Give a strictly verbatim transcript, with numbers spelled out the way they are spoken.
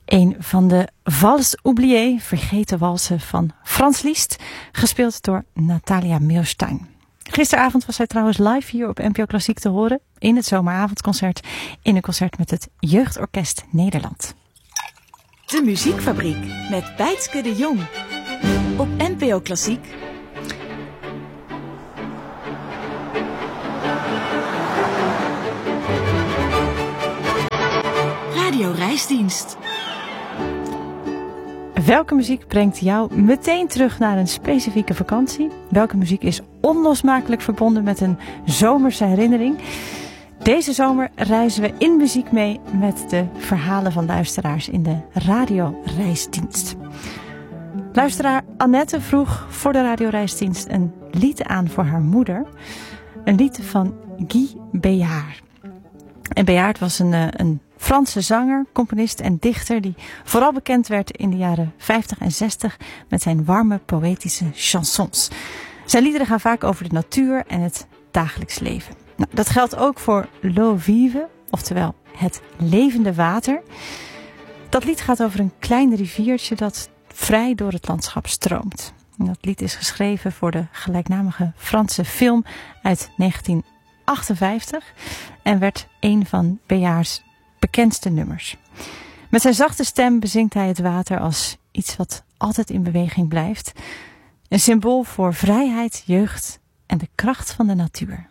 Een van de Valses oubliées, vergeten walsen van Franz Liszt, gespeeld door Natalia Meulstein. Gisteravond was hij trouwens live hier op N P O Klassiek te horen in het zomeravondconcert in een concert met het Jeugdorkest Nederland. De Muziekfabriek met Bijtske de Jong op N P O Klassiek. Radio Reisdienst. Welke muziek brengt jou meteen terug naar een specifieke vakantie? Welke muziek is onlosmakelijk verbonden met een zomerse herinnering? Deze zomer reizen we in muziek mee met de verhalen van luisteraars in de Radio Reisdienst. Luisteraar Annette vroeg voor de Radio Reisdienst een lied aan voor haar moeder. Een lied van Guy Béjart. En Béjart was een, een Franse zanger, componist en dichter die vooral bekend werd in de jaren vijftig en zestig met zijn warme poëtische chansons. Zijn liederen gaan vaak over de natuur en het dagelijks leven. Nou, dat geldt ook voor L'eau vive, oftewel het levende water. Dat lied gaat over een klein riviertje dat vrij door het landschap stroomt. En dat lied is geschreven voor de gelijknamige Franse film uit negentien achtenvijftig en werd een van Béjart's bekendste nummers. Met zijn zachte stem bezingt hij het water als iets wat altijd in beweging blijft. Een symbool voor vrijheid, jeugd en de kracht van de natuur.